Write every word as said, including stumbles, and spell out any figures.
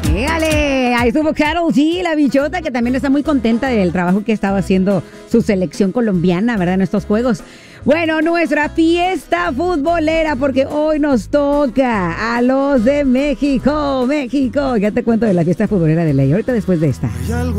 Dígale, ahí estuvo Karol G, la bichota, que también está muy contenta del trabajo que estaba haciendo su selección colombiana, ¿verdad? En estos juegos. Bueno, nuestra fiesta futbolera, porque hoy nos toca a los de México, México. Ya te cuento de la fiesta futbolera de ley, ahorita después de esta.